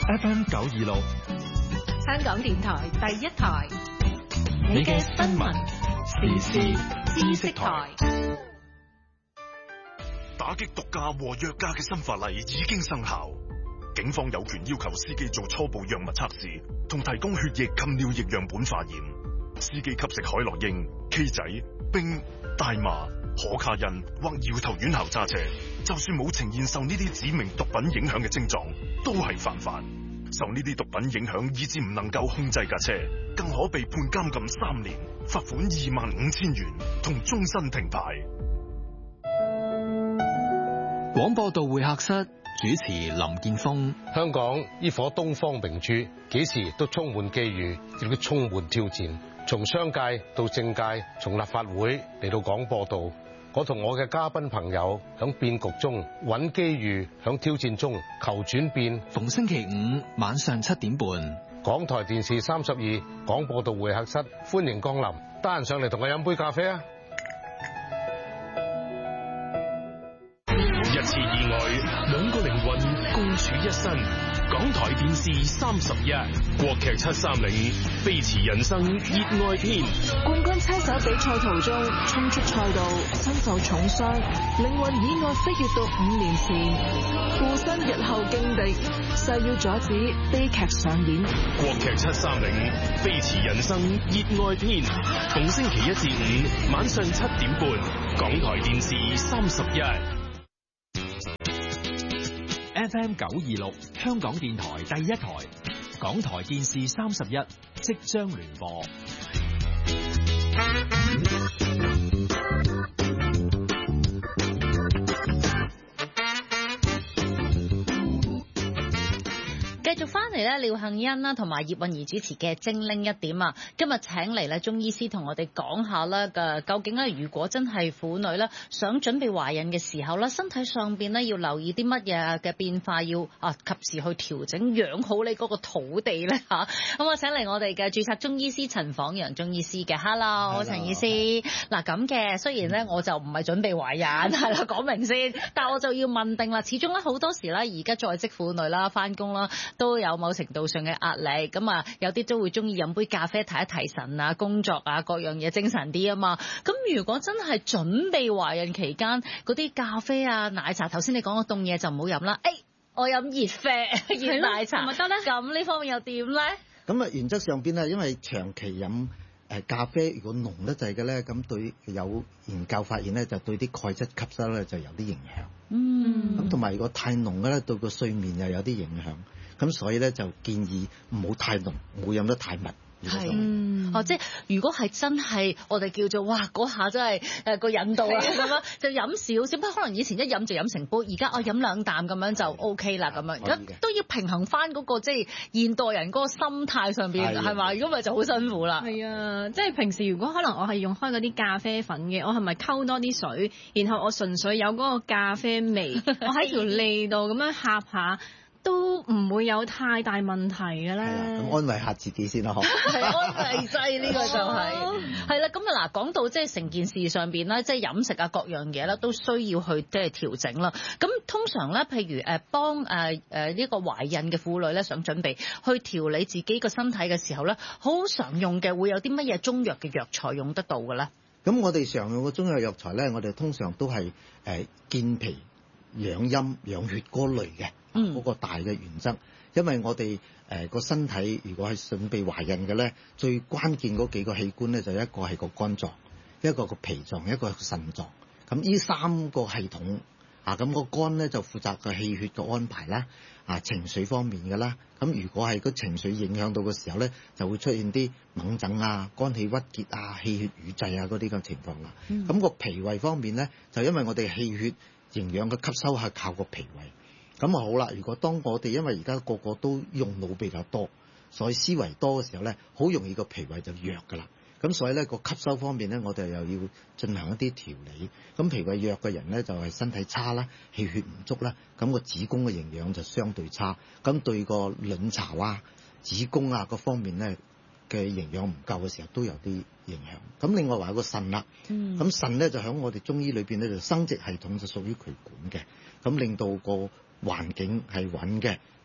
FM 926， 香港電台第一台， 你嘅新聞時事知識台。 打擊毒駕和藥駕嘅新法例已經生效，警方有權要求司機做初步藥物測試，同提供血液及尿液樣本化驗。司機吸食海洛因、K 仔、冰、大麻、可卡因或搖頭丸後揸車，就算冇呈現受呢啲指明毒品影響嘅症狀，都係犯法。受呢啲毒品影響以致唔能夠控制架車，更可被判監禁3年、罰款25,000元同終身停牌。 廣播道會客室主持林健鋒。 香港呢顆東方明珠，幾時都充滿機遇，亦都充滿挑戰。從商界到政界，從立法會嚟到廣播道，我同我嘅嘉賓朋友響變局中揾機遇，響挑戰中求轉變。 逢星期五晚上7點半， 港台電視32廣播道會客室，歡迎光臨。得閒上嚟同我飲杯咖啡啊！ 一次意外，兩個靈魂共處一身。港台電視31，國劇730，飛馳人生熱愛篇。 冠軍車手比賽途中衝出賽道，身受重傷，靈魂意外飛越到5年前，附身日後勁敵，誓要阻止悲劇上演。 國劇730，飛馳人生熱愛篇，逢星期1至5晚上7點半，港台電視31。 FM 926，香港電台第一台，港台電視31即將聯播。 繼續翻嚟咧，廖杏欣啦同埋葉韻儀主持嘅精靈一點啊，今日請嚟咧中醫師同我哋講下啦嘅，究竟咧如果真係婦女咧想準備懷孕嘅時候咧，身體上邊咧要留意啲乜嘢嘅變化，要及時去調整，養好你嗰個土地咧嚇。咁我請嚟我哋嘅註冊中醫師陳枋陽中醫師嘅 ，Hello 陳醫師。嗱咁嘅，雖然咧我就唔係準備懷孕係啦，講明先，但我就要問定啦。始終咧好多時咧而家在職婦女啦，翻工啦。都有某程度上嘅壓力，咁啊有啲都會中意飲杯咖啡提一提神啊，工作啊各樣嘢精神啲啊嘛。咁如果真係準備懷孕期間嗰啲咖啡啊、奶茶，頭先你講嘅凍嘢就唔好飲啦。我飲熱啡、熱奶茶咪得咧？咁呢方面又點咧？ 咁啊原則上邊咧，因為長期飲咖啡，如果濃得滯嘅咧，咁對有研究發現咧，就對啲鈣質吸收咧就有啲影響。咁同埋如果太濃嘅咧，對個睡眠又有啲影響。咁所以咧就建議唔好太濃，唔好飲得太密。 係，即係如果係真係我哋叫做哇嗰下真係個引導啊咁樣，就飲少少，不過可能以前一飲就飲成杯，而家我飲2啖咁樣就 OK 啦咁樣，都要平衡翻嗰個即係現代人嗰個心態上邊係嘛？如果咪就好辛苦啦。 係啊，即係平時如果可能我係用開嗰啲咖啡粉嘅，我係咪溝多啲水，然後我純粹有嗰個咖啡味，我喺條脷度咁樣呷下。都唔會有太大問題嘅咧。 咁安慰下自己先啦，嗬。 係安慰劑呢個就係啦。咁啊嗱，講到即係成件事上邊咧，即係飲食啊各樣嘢咧，都需要去即係調整啦。咁通常咧，譬如幫呢個懷孕嘅婦女咧，想準備去調理自己個身體嘅時候咧，好常用嘅會有啲乜嘢中藥嘅藥材用得到嘅咧？ 咁我哋常用嘅中藥藥材咧，我哋通常都係健脾、養陰、養血嗰類嘅。嗰個大嘅原則，因為我哋個身體如果係準備懷孕嘅咧，最關鍵嗰幾個器官咧，就一個係個肝臟，一個個脾臟，一個係腎臟。咁呢3個系統咁個肝咧就負責個氣血嘅安排啦，情緒方面嘅啦。咁如果係個情緒影響到嘅時候咧，就會出現啲猛疹啊、肝氣鬱結啊、氣血瘀滯啊嗰啲咁情況啦。咁個脾胃方面咧，就因為我哋氣血營養嘅吸收係靠個脾胃。咁啊好啦，如果當我哋因為而家個個都用腦比較多，所以思維多嘅時候咧，好容易個脾胃就弱噶啦。咁所以咧個吸收方面咧，我哋又要進行一啲調理。咁脾胃弱嘅人咧，就係身體差啦，氣血唔足啦，咁個子宮嘅營養就相對差，咁對個卵巢啊、子宮啊各方面咧嘅營養唔夠嘅時候都有啲影響。咁另外話有個腎啦，咁腎咧就喺我哋中醫裏邊咧就生殖系統就屬於佢管嘅，咁令到個環境係穩嘅，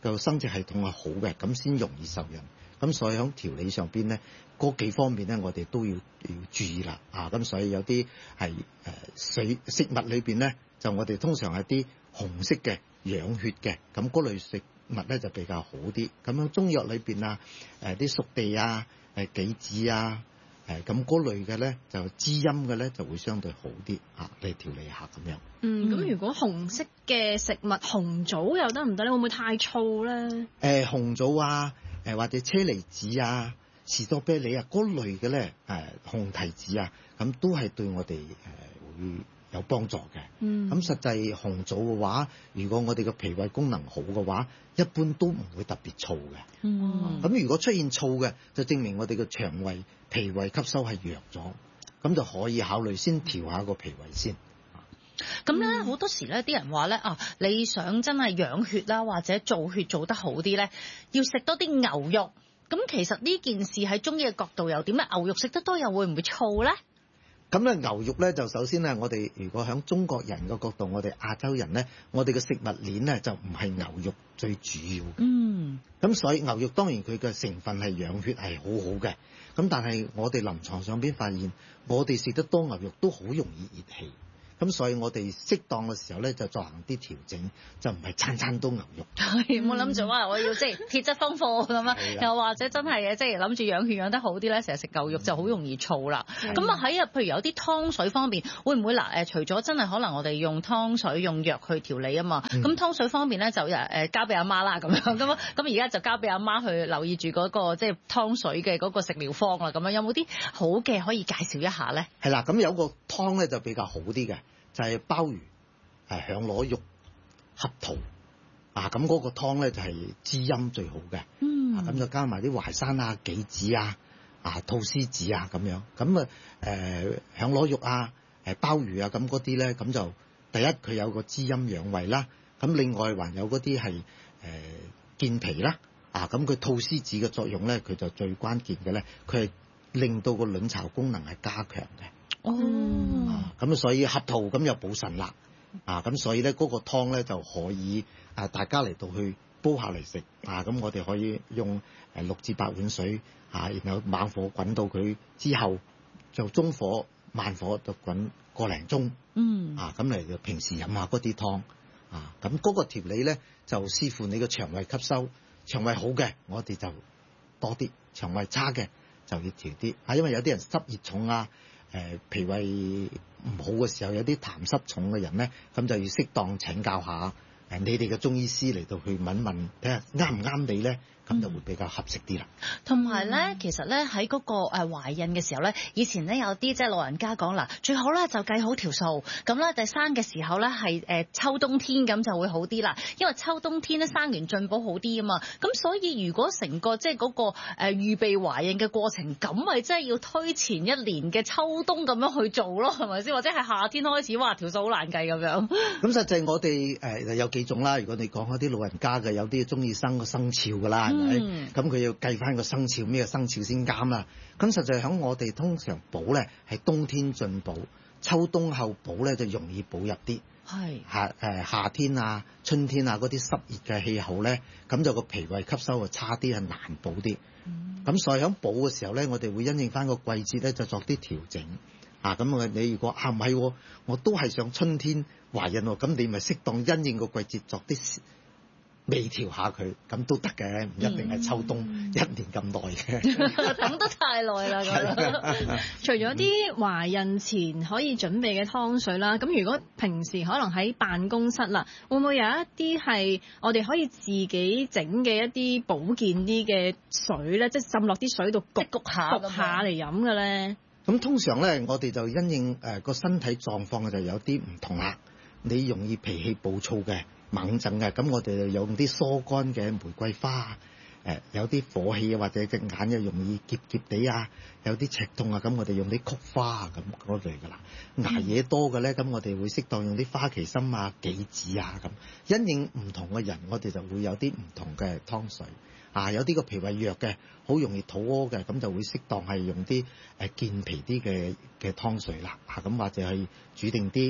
個生殖系統係好嘅，咁先容易受孕。咁所以喺調理上邊咧，嗰幾方面咧，我哋都要注意啦。咁所以有啲係食物裏邊咧，就我哋通常係啲紅色嘅養血嘅，咁嗰類食物咧就比較好啲。咁樣中藥裏邊啊，啲熟地啊、杞子啊，咁嗰類嘅咧就滋陰嘅咧就會相對好啲嚟調理下咁樣。 咁如果紅色嘅食物紅棗又得唔得咧？會唔會太燥咧？ 紅棗啊，或者車厘子啊、士多啤梨啊嗰類嘅咧，紅提子啊，咁都係對我哋會有幫助嘅。咁實際紅棗嘅話，如果我哋嘅脾胃功能好嘅話，一般都唔會特別燥嘅。咁如果出現燥嘅，就證明我哋嘅腸胃脾胃吸收係弱咗，咁就可以考慮先調下個脾胃先。 咁咧好多時咧，啲人話咧你想真係養血啦，或者造血做得好啲咧，要食多啲牛肉。咁其實呢件事喺中醫嘅角度又點咧？牛肉食得多又會唔會燥咧？ 咁咧牛肉咧就首先咧，我哋如果喺中國人嘅角度，我哋亞洲人咧，我哋嘅食物鏈咧就唔係牛肉最主要嘅。咁所以牛肉當然佢嘅成分係養血係好好嘅。咁但係我哋臨床上邊發現，我哋食得多牛肉都好容易熱氣。咁所以我哋適當嘅時候咧，就進行啲調整，就唔係餐餐都牛肉。 冇諗住話我要即係鐵質豐富咁樣，又或者真係即係諗住養血養得好啲咧，成日食牛肉就好容易燥啦。咁啊喺譬如有啲湯水方面，會唔會除咗真係可能我哋用湯水用藥去調理啊嘛？咁湯水方面咧就交俾阿媽啦咁樣咁而家就交俾阿媽去留意住嗰個即係湯水嘅嗰個食療方啦。咁樣有冇啲好嘅可以介紹一下咧？ 係啦，咁有個湯咧就比較好啲嘅。就係鮑魚、響螺肉、合桃咁嗰個湯咧就係滋陰最好嘅。咁就加埋啲淮山啊、杞子啊、菟絲子啊咁樣。咁響螺肉啊、鮑魚啊咁嗰啲咧，咁就第一佢有個滋陰養胃啦。咁另外還有嗰啲係健脾啦。咁佢菟絲子嘅作用咧，佢就最關鍵嘅咧，佢係令到個卵巢功能係加強嘅。咁所以合桃咁又補腎啦，咁所以咧嗰個湯咧就可以大家嚟到去煲下嚟食，咁我哋可以用6至8碗水，然後猛火滾到佢之後，就中火慢火就滾個零鐘，咁嚟就平時飲下嗰啲湯，咁嗰個調理咧就視乎你個腸胃吸收，腸胃好嘅我哋就多啲，腸胃差嘅就要調啲，因為有啲人濕熱重脾胃唔好嘅時候，有啲痰濕重嘅人咧，咁就要適當請教下你哋嘅中醫師嚟到去問問，睇下啱唔啱你咧，咁就會比較合適啲啦。 同埋咧，其實咧喺嗰個懷孕嘅時候咧，以前咧有啲即係老人家講啦，最好咧就計好條數，咁咧就生嘅時候咧係秋冬天咁就會好啲啦，因為秋冬天咧生完進補好啲啊嘛。咁所以如果成個即係嗰個預備懷孕嘅過程，咁咪即係要推前一年嘅秋冬咁樣去做咯，係咪先？或者係夏天開始，哇條數好難計咁樣。 咁實際我哋有幾種啦。如果你講嗰啲老人家嘅，有啲中意生個生肖㗎啦。咁佢要計翻個生肖，咩生肖先啱啦。咁實際喺我哋通常補咧係冬天進補，秋冬後補咧就容易補入啲。夏天啊、春天啊嗰啲濕熱嘅氣候咧，咁就個脾胃吸收就差啲，係難補啲。咁所以喺補嘅時候咧，我哋會因應翻個季節咧，就作啲調整。咁你如果唔係，我都係想春天懷孕喎，咁你咪適當因應個季節作啲微調下佢，咁都得嘅，唔一定係秋冬1年咁耐嘅。 等得太耐啦。 除咗啲懷孕前可以準備嘅湯水啦，咁如果平時可能喺辦公室啦，會唔會有一啲係我哋可以自己整嘅一啲保健啲嘅水咧，即係浸落啲水度焗下嚟飲嘅咧？ 咁通常咧，我哋就因應個身體狀況就有啲唔同啦。你容易脾氣暴躁嘅、猛症嘅，咁我哋就用啲疏肝嘅玫瑰花，有啲火氣或者隻眼又容易澀澀地啊，有啲赤痛啊，咁我哋用啲菊花啊咁嗰類噶啦。捱夜多嘅咧，咁我哋會適當用啲花旗參啊、杞子啊咁。因應唔同嘅人，我哋就會有啲唔同嘅湯水。有啲個脾胃弱嘅，好容易肚屙嘅，咁就會適當係用啲健脾啲嘅湯水啦。咁或者係煮定啲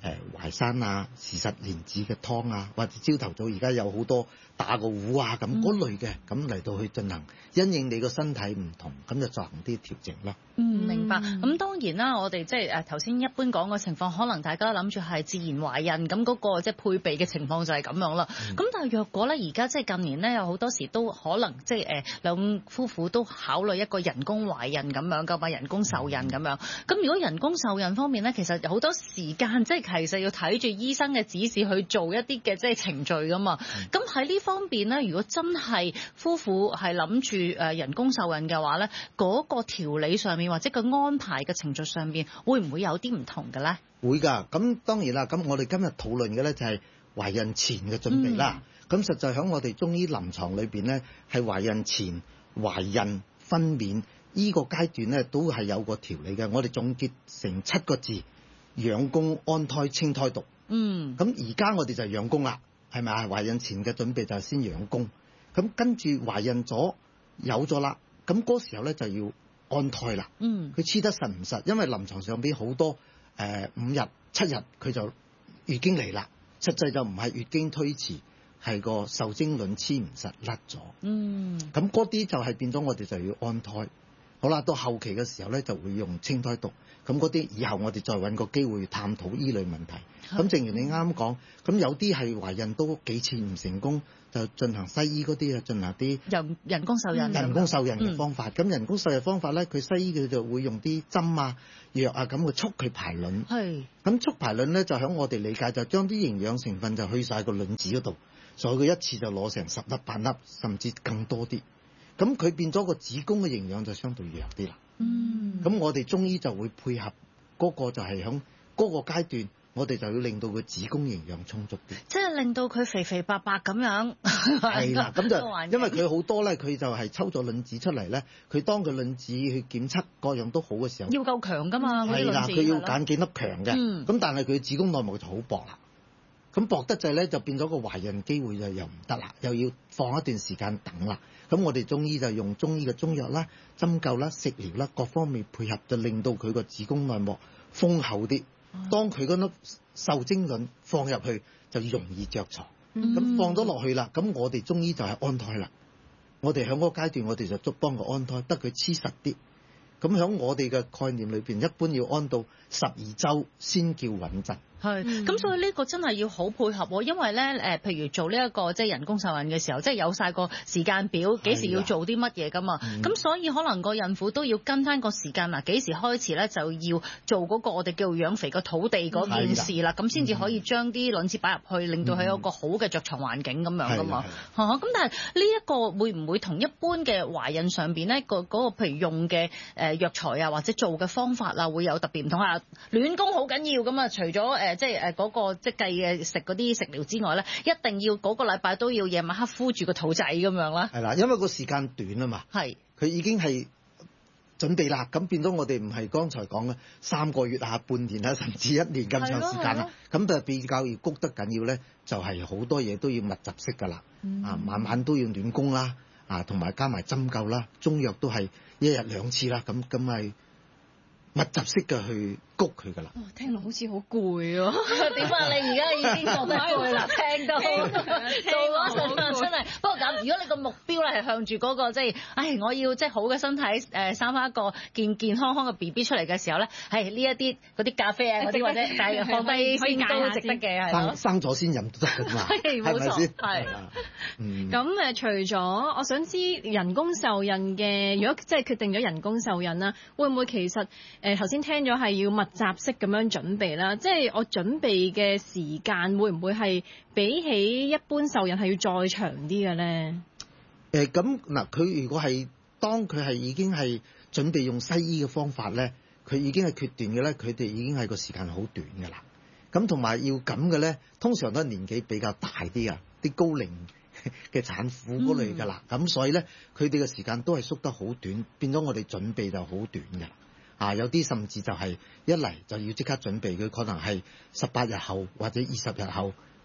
淮山啊、時實蓮子嘅湯啊，或者朝頭早而家有好多打個壺啊咁嗰類嘅，咁嚟到去進行，因應你個身體唔同，咁就進行啲調整咯。 明白。咁當然啦，我哋即係頭先一般講嘅情況，可能大家諗住係自然懷孕，咁嗰個即係配備嘅情況就係咁樣啦。咁但係若果咧，而家即係近年咧，有好多時都可能即係兩夫婦都考慮一個人工懷孕咁樣噶嘛，人工受孕咁樣。咁如果人工受孕方面咧，其實有好多時間即係其實要睇住醫生嘅指示去做一啲嘅即係程序噶嘛。咁喺呢方面咧，如果真係夫婦係諗住人工受孕嘅話咧，嗰個調理上面或者個安排嘅程序上面，會唔會有啲唔同嘅咧？ 會㗎。咁當然啦。咁我哋今日討論嘅咧就係懷孕前嘅準備啦。咁實際喺我哋中醫臨床裏邊咧，係懷孕前、懷孕、分娩呢個階段咧，都係有個調理嘅。我哋總結成7個字：養宮、安胎、清胎毒。咁而家我哋就係養宮啦，係咪啊？懷孕前嘅準備就係先養宮。咁跟住懷孕咗有咗啦，咁嗰時候咧就要安胎啦。佢黐得實唔實？因為臨床上邊好多5日、7日佢就月經嚟啦，實際就唔係月經推遲，係個受精卵黐唔實甩咗。咁嗰啲就係變咗我哋就要安胎。好啦，到後期嘅時候咧就會用清胎毒。咁嗰啲以後我哋再揾個機會探討依類問題。咁正如你啱講，咁有啲係懷孕都幾次唔成功，就進行西醫嗰啲啊，進行啲人工受孕嘅方法。咁人工受孕方法咧，佢西醫佢就會用啲針啊、藥啊咁去促佢排卵。咁促排卵咧，就喺我哋理解就將啲營養成分就去晒個卵子嗰度，所以佢一次就攞成10粒、8粒，甚至更多啲。咁佢變咗個子宮嘅營養就相對弱啲啦。咁我哋中醫就會配合嗰個就係喺嗰個階段，我哋就要令到佢子宮營養充足啲， 即係令到佢肥肥白白咁樣。 係啦，咁就因為佢好多咧，佢就係抽咗卵子出嚟咧，佢當佢卵子去檢測各樣都好嘅時候， 要夠強㗎嘛。 係啦，佢要揀幾粒強嘅。咁但係佢子宮內膜就好薄啦。咁薄得滯咧，就變咗個懷孕機會就又唔得啦，又要放一段時間等啦。咁我哋中醫就用中醫嘅中藥啦、針灸啦、食療啦，各方面配合，就令到佢個子宮內膜豐厚啲。當佢嗰粒受精卵放入去，就容易着床。咁放咗落去啦，咁我哋中醫就係安胎啦。我哋喺嗰個階段，我哋就幫佢安胎，得佢黐實啲。咁喺我哋嘅概念裏邊，一般要安到12週先叫穩陣。 咁所以呢個真係要好配合喎，因為咧譬如做呢一個即係人工受孕嘅時候，即係有晒個時間表，幾時要做啲乜嘢噶嘛。咁所以可能個孕婦都要跟翻個時間嗱，幾時開始咧就要做嗰個我哋叫養肥個土地嗰件事啦，咁先至可以將啲卵子擺入去，令到佢有個好嘅着床環境咁樣噶嘛。咁但係呢一個會唔會同一般嘅懷孕上邊咧嗰個譬如用嘅藥材啊，或者做嘅方法啊，會有特別唔同啊？暖宮好緊要咁啊，除咗即係嗰個即係計嘅食嗰啲食療之外咧，一定要嗰個禮拜都要夜晚黑敷住個肚仔咁樣啦。 係啦，因為個時間短啊嘛。佢已經係準備啦，咁變咗我哋唔係剛才講嘅3個月啊、半年啊，甚至1年咁長時間啦。咁就比較要谷得緊要咧，就係好多嘢都要密集式㗎啦。晚晚都要暖宮啦，同埋加埋針灸啦，中藥都係1日2次啦。咁係密集式嘅去谷佢㗎啦。 聽落好似好攰喎。 點啊？你而家已經覺得攰啦？聽到做嗰陣真係。不過咁，如果你個目標咧係向住嗰個即係，我要即係好嘅身體生翻一個健健康康嘅 BB 出嚟嘅時候咧，係呢一啲嗰啲咖啡啊嗰啲或者但係放低先都值得嘅，係咯。 生咗先飲都得㗎嘛。係咪先？係。 咁除咗我想知人工受孕嘅，如果即係決定咗人工受孕啦，會唔會其實頭先聽咗係要密集式咁樣準備啦？即係我準備嘅時間會唔會係比起一般受孕係要再長啲嘅咧？ 咁嗱，佢如果係當佢係已經係準備用西醫嘅方法咧，佢已經係決斷嘅咧，佢哋已經係個時間好短㗎啦。咁同埋要咁嘅咧，通常都係年紀比較大啲啊，啲高齡嘅產婦嗰類㗎啦。咁所以咧，佢哋嘅時間都係縮得好短，變咗我哋準備就好短㗎。有啲甚至就係一嚟就要即刻準備，佢可能係18日後或者20日後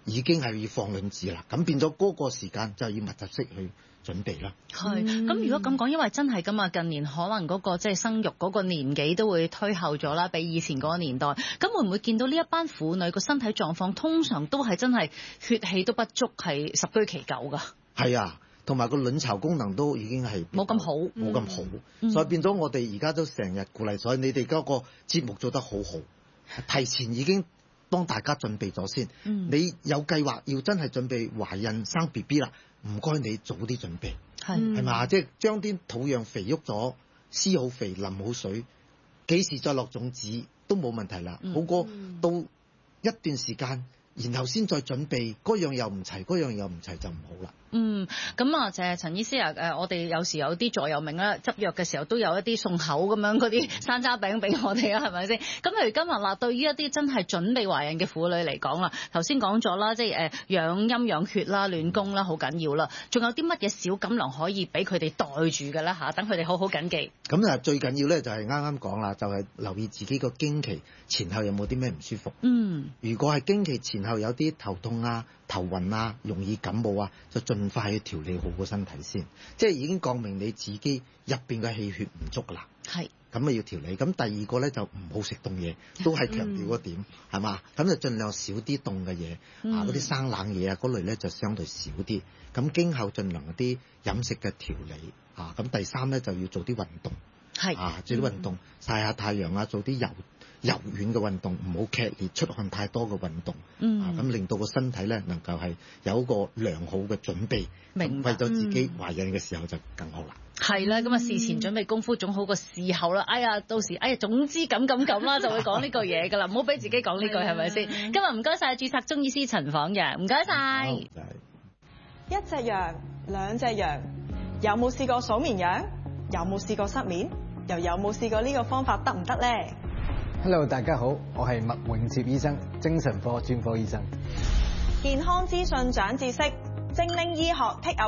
已經係要放卵子啦，咁變咗嗰個時間就要密集式去準備啦。 係，咁如果咁講，因為真係咁啊，近年可能嗰個即係生育嗰個年紀都會推後咗啦，比以前嗰個年代。咁會唔會見到呢一班婦女個身體狀況通常都係真係血氣都不足，係十居其九㗎？係啊，同埋個卵巢功能都已經係冇咁好， 冇咁好，所以變咗我哋而家都成日鼓勵，所以你哋嗰個節目做得好好，提前已經幫大家準備咗先。你有計劃要真係準備懷孕生 BB 啦，唔該你早啲準備，係嘛？即係將啲土壤肥沃咗，施好肥，淋好水，幾時再落種子都冇問題啦。好過到一段時間，然後先再準備，嗰樣又唔齊，嗰樣又唔齊就唔好啦。 咁啊，就係陳醫師啊，我哋有時有啲座右銘啦，執藥嘅時候都有一啲送口咁樣嗰啲山楂餅俾我哋啊，係咪先？咁譬如今日啦，對於一啲真係準備懷孕嘅婦女嚟講啦，頭先講咗啦，即係養陰養血啦、暖宮啦，好緊要啦。仲有啲乜嘢小錦囊可以俾佢哋袋住嘅啦嚇？等佢哋好好緊記。 咁啊，最緊要咧就係啱啱講啦，就係留意自己個經期前後有冇啲咩唔舒服。如果係經期前後有啲頭痛啊、頭暈啊、容易感冒啊，就盡快去調理好個身體先，即係已經講明你自己入邊嘅氣血唔足啦。係咁啊，要調理。咁第二個咧就唔好食凍嘢，都係強調嗰點，係嘛？咁就盡量少啲凍嘅嘢，嗰啲生冷嘢啊嗰類咧就相對少啲。咁經後盡量嗰啲飲食嘅調理啊。咁第三咧就要做啲運動，做啲運動，曬下太陽啊，做啲柔軟嘅運動，唔好劇烈出汗太多嘅運動，咁令到個身體咧能夠係有一個良好嘅準備，為咗自己懷孕嘅時候就更好啦。 係啦，咁啊事前準備功夫總好過事後啦。哎呀，到時總之咁啦，就會講呢句嘢㗎啦，唔好俾自己講呢句係咪先？今日唔該晒註冊中醫師陳晃陽，唔該晒。 一隻羊，兩隻羊，有冇試過數綿羊？有冇試過失眠？又有冇試過呢個方法得唔得咧 ？Hello， 大家好，我係麥永接醫生，精神科專科醫生。 健康資訊長知識，精靈醫學 take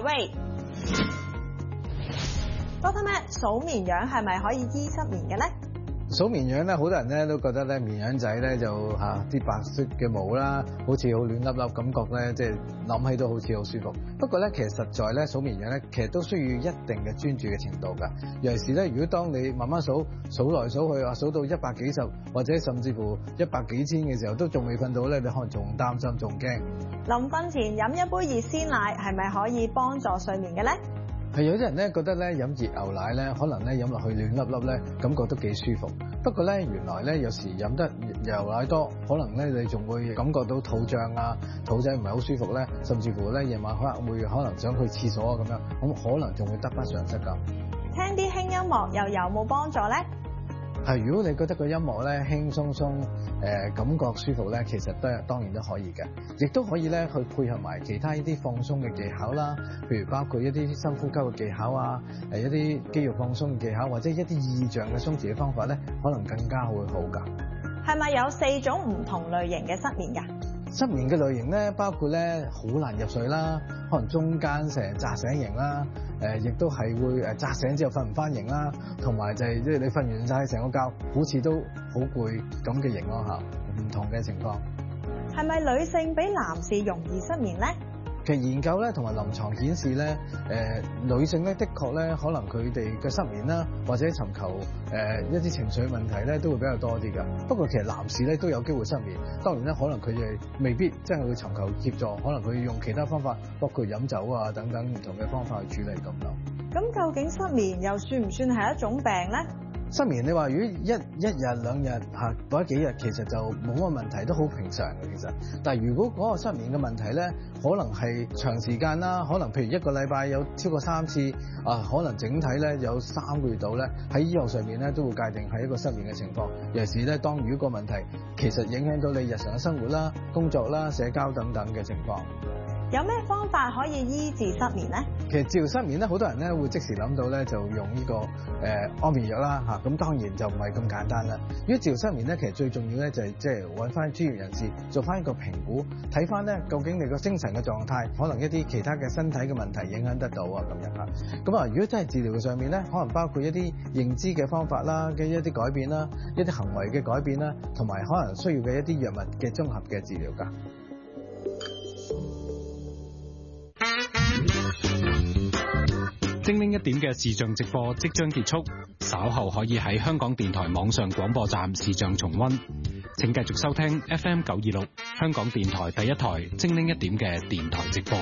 away。Doctor Matt， 數綿羊係咪可以醫失眠嘅咧？ 數綿羊咧，好多人咧都覺得咧綿羊仔咧就啲白色嘅毛啦，好似好暖粒粒，感覺咧即係諗起都好似好舒服。不過咧，其實實在咧數綿羊咧，其實都需要一定嘅專注嘅程度㗎。尤其是咧，如果當你慢慢數來數去數到100幾十或者甚至乎100幾千嘅時候，都仲未瞓到咧，你可能仲擔心仲驚。 臨瞓前飲一杯熱鮮奶係咪可以幫助睡眠嘅咧？ 係有啲人咧覺得咧飲熱牛奶咧，可能咧飲落去暖粒粒咧，感覺都幾舒服。不過咧，原來咧有時飲得牛奶多，可能咧你仲會感覺到肚脹啊，肚仔唔係好舒服咧，甚至乎咧夜晚可能想去廁所啊咁樣，咁可能仲會得不償失㗎。 聽啲輕音樂又有冇幫助咧？ 係，如果你覺得個音樂咧輕鬆鬆，感覺舒服咧，其實當然都可以嘅，亦都可以咧去配合埋其他呢啲放鬆嘅技巧啦，譬如包括一啲深呼吸嘅技巧啊，一啲肌肉放鬆嘅技巧，或者一啲意象嘅鬆弛嘅方法咧，可能更加會好㗎。 係咪有4種唔同類型嘅失眠㗎？ 失眠嘅類型咧，包括咧好難入睡啦，可能中間成日扎醒型啦，亦都係會扎醒之後瞓唔翻型啦，同埋就係即係你瞓完晒成個覺，好似都好攰咁嘅型咯嚇，唔同嘅情況。 係咪女性比男士容易失眠咧？ 其實研究咧同埋臨床顯示咧，女性咧的確咧可能佢哋嘅失眠啦，或者尋求一啲情緒問題咧都會比較多啲㗎。不過其實男士咧都有機會失眠，當然咧可能佢哋未必真係會尋求協助，可能佢用其他方法，包括飲酒啊等等唔同嘅方法去處理咁咯。 咁究竟失眠又算唔算係一種病咧？ 失眠你話如果一日兩日或者幾日，其實就冇乜問題，都好平常嘅其實。但係如果嗰個失眠嘅問題咧，可能係長時間啦，可能譬如1個禮拜有超過3次，可能整體咧有3個月度咧，喺醫學上面咧都會界定係一個失眠嘅情況。尤其是咧，當如果個問題其實影響到你日常嘅生活啦、工作啦、社交等等嘅情況。 有咩方法可以醫治失眠咧？ 其實治療失眠咧，好多人咧會即時諗到咧就用呢個安眠藥啦嚇，咁當然就唔係咁簡單啦。如果治療失眠咧，其實最重要咧就係即係揾翻專業人士做翻一個評估，睇翻咧究竟你個精神嘅狀態，可能一啲其他嘅身體嘅問題影響得到啊咁樣嚇。咁啊，如果真係治療上面咧，可能包括一啲認知嘅方法啦嘅一啲改變啦，一啲行為嘅改變啦，同埋可能需要嘅一啲藥物嘅綜合嘅治療㗎。 精靈一點嘅視像直播即將結束，稍後可以喺香港電台網上廣播站視像重溫。請繼續收聽 FM 926香港電台第一台精靈一點嘅電台直播。